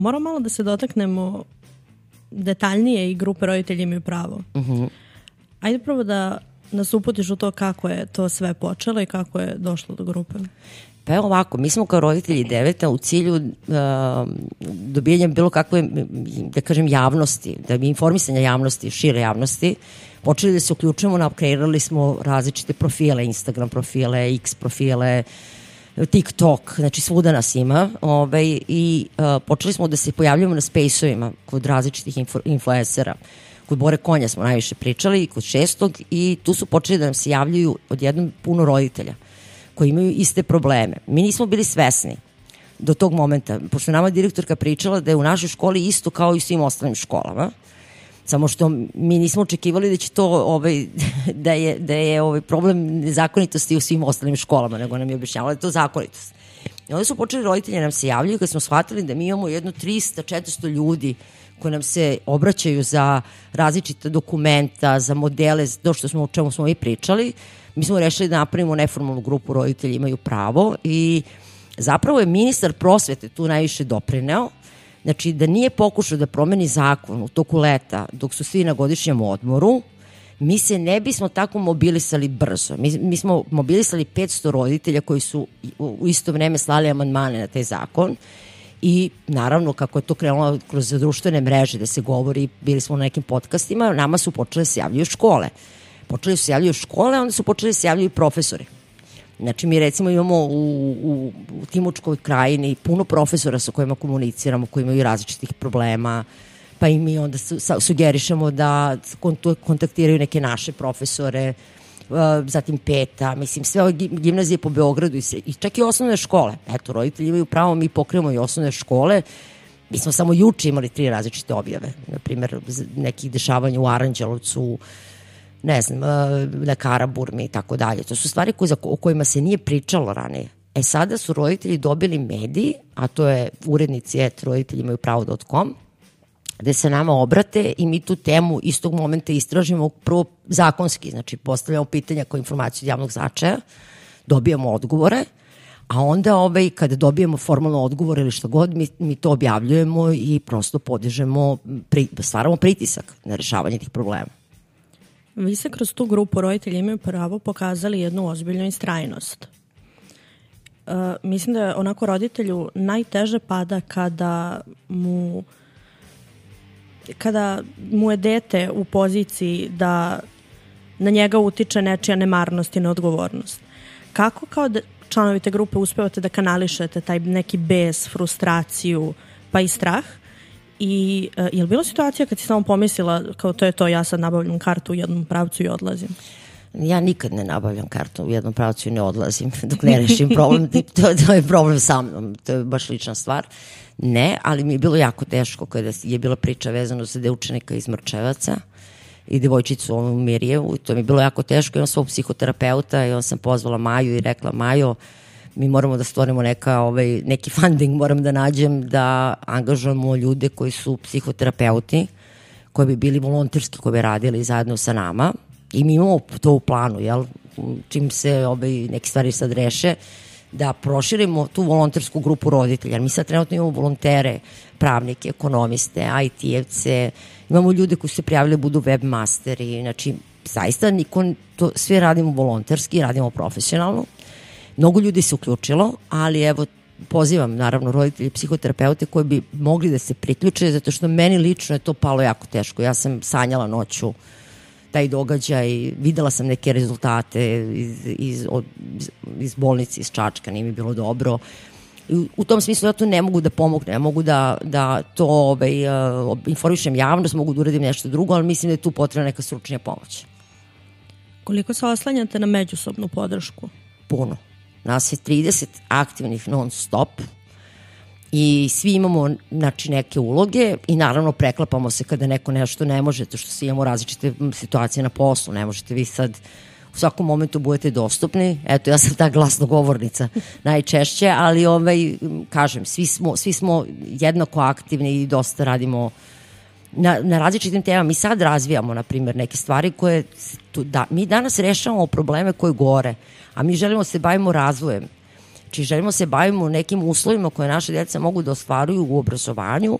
Moram malo da se dotaknemo detaljnije i grupe roditelji imaju pravo. Ajde prvo da nas uputiš u to kako je to sve počelo i kako je došlo do grupe. Pa evo ovako, mi smo kao roditelji Deveta u cilju dobijanja bilo kakve, da kažem, javnosti, da bi informisanja javnosti, šire javnosti, počeli da se uključujemo, kreirali smo različite profile, Instagram profile, X profile, TikTok, znači svuda nas ima, i počeli smo da se pojavljamo na space-ovima kod različitih influencera. Kod Bore Konja smo najviše pričali, kod Šestog, i tu su počeli da nam se javljaju odjednom puno roditelja koji imaju iste probleme. Mi nismo bili svesni do tog momenta, pošto nama direktorka pričala da je u našoj školi isto kao i u svim ostalim školama, samo što mi nismo očekivali da će to da je problem nezakonitosti u svim ostalim školama, nego nam je objašnjavala da je to zakonitost. I onda su počeli roditelji nam se javljaju kad smo shvatili da mi imamo jedno 300-400 ljudi koji nam se obraćaju za različite dokumenta, za modele, o čemu smo i pričali. Mi smo rešili da napravimo neformalnu grupu Roditelji imaju pravo i zapravo je ministar prosvete tu najviše doprineo. Znači, da nije pokušao da promeni zakon u toku leta dok su svi na godišnjem odmoru, mi se ne bismo tako mobilisali brzo. Mi smo mobilisali 500 roditelja koji su u isto vreme slali amandmane na taj zakon i naravno kako je to krenulo kroz društvene mreže da se govori, bili smo na nekim podcastima, nama su počele se javljaju škole. Počeli su se javljaju škole, onda su počeli se javljaju profesori. Znači, mi recimo imamo u Timočkoj krajini puno profesora sa kojima komuniciramo, koji imaju različitih problema, pa i mi onda sugerišemo da kontaktiraju neke naše profesore, zatim PETA, mislim, sve ove gimnazije po Beogradu i čak i osnovne škole. Eto, roditelji imaju pravo, mi pokrivamo i osnovne škole. Mi smo samo juče imali 3 različite objave, na primjer, nekih dešavanja u Aranđelovcu, ne znam, na Karaburmi i tako dalje. To su stvari o kojima se nije pričalo ranije. Sada su roditelji dobili mediji, a to je urednici roditeljimaju.com, gde se nama obrate i mi tu temu istog momenta istražimo prvo zakonski, znači postavljamo pitanja kao informaciju od javnog značaja, dobijamo odgovore, a onda kada dobijemo formalno odgovor ili što god, mi to objavljujemo i prosto podižemo, stvaramo pritisak na rešavanje tih problema. Vi ste kroz tu grupu Roditelji imaju pravo pokazali jednu ozbiljnu istrajnost. Mislim da je onako roditelju najteže pada kada mu je dete u poziciji da na njega utiče nečija nemarnost i neodgovornost. Kako kao članovi te grupe uspevate da kanališete taj neki bes, frustraciju pa i strah? I je li bilo situacija kad si samo pomislila kao to je to, ja sad nabavljam kartu u jednom pravcu i odlazim? Ja nikad ne nabavljam kartu u jednom pravcu i ne odlazim dok ne rešim problem. To je problem sa mnom, to je baš lična stvar. Ne, ali mi je bilo jako teško kada je bila priča vezano za učenika iz Mrčevaca i devojčicu u Mirjevu. To mi je bilo jako teško. Imam svog psihoterapeuta i on sam pozvala Maju i rekla, Majo, mi moramo da stvorimo neki funding, moram da nađem da angažujemo ljude koji su psihoterapeuti, koji bi bili volonterski, koji bi radili zajedno sa nama i mi imamo to u planu, jel? Čim se neke stvari sad reše, da proširimo tu volontersku grupu roditelja. Mi sad trenutno imamo volontere, pravnike, ekonomiste, IT-evce, imamo ljude koji se prijavili da budu webmasteri, znači zaista sve radimo volonterski, radimo profesionalno. Mnogo ljudi se uključilo, ali evo pozivam naravno roditelji i psihoterapeute koji bi mogli da se priključe, zato što meni lično je to palo jako teško. Ja sam sanjala noću taj događaj, videla sam neke rezultate iz bolnice, iz Čačka, nije mi bilo dobro. U tom smislu ja tu ne mogu da pomognem, ja mogu da to informišem javnost, mogu da uradim nešto drugo, ali mislim da je tu potrebna neka stručnija pomoć. Koliko se oslanjate na međusobnu podršku? Puno. Nas je 30 aktivnih non stop i svi imamo neke uloge i naravno preklapamo se kada neko nešto ne može, to što svi imamo različite situacije na poslu, ne možete vi sad u svakom momentu budete dostupni. Eto, ja sam ta glasnogovornica najčešće, ali kažem, svi smo jednako aktivni i dosta radimo na različitim temama. Mi sad razvijamo, na primjer, neke stvari koje mi danas rešavamo probleme koje gore, a mi želimo da se bavimo razvojem. Znači želimo se bavimo nekim uslovima koje naše djeca mogu da ostvaruju u obrazovanju